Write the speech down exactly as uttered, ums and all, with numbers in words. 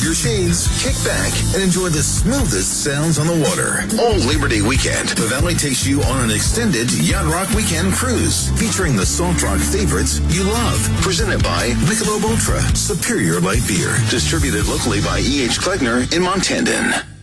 your shades, kick back, and enjoy the smoothest sounds on the water. All Labor Day weekend, the Valley takes you on an extended Yacht Rock weekend cruise featuring the soft rock favorites you love. Presented by Michelob Ultra, superior light beer. Distributed locally by E H. Kleckner in Montandon.